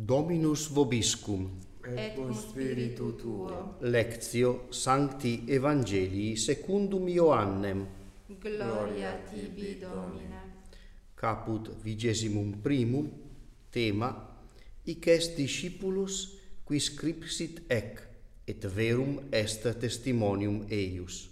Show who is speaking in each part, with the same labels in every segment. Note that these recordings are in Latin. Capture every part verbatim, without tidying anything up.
Speaker 1: Dominus vobiscum.
Speaker 2: Et cum spiritu tuo.
Speaker 1: Lectio Sancti Evangelii secundum Ioannem.
Speaker 2: Gloria tibi, Domine.
Speaker 1: Caput vigesimum primum, tema, hic est discipulus qui scripsit ec, et verum est testimonium eius.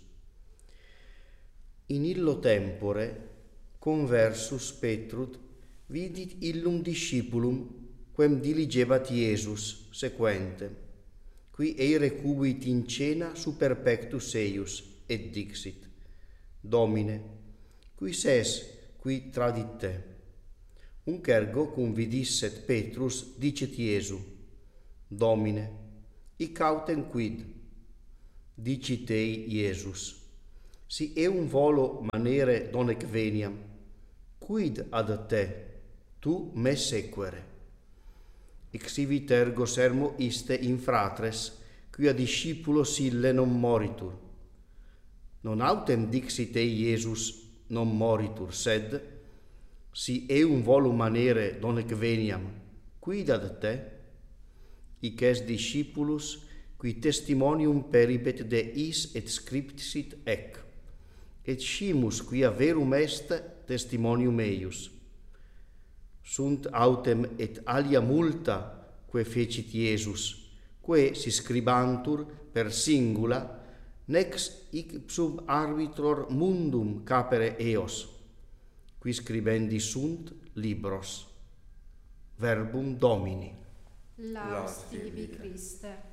Speaker 1: In illo tempore, conversus Petrut vidit illum discipulum quem diligebat Iesus sequente, qui eire cubit in cena super pectus eius, et dixit: Domine, quis es qui tradit te? Unc ergo cum vidisset Petrus dicet Iesu: Domine, hic autem quid? Dicit ei Iesus: si eum volo manere donec veniam, quid ad te? Tu me sequere. Exivit ergo sermo iste in fratres, quia discipulos ille non moritur. Non autem dixit ei Iesus non moritur, sed si eum volum manere donec veniam, quid ad te? Hic est discipulus qui testimonium peribet de is et scriptit ec, et scimus quia verum est testimonium eius. Sunt autem et alia multa quae fecit Iesus, quae si scribantur per singula, nex ipsum arbitror mundum capere eos, qui scribendi sunt libros. Verbum Domini.
Speaker 2: Laus tibi, Christe.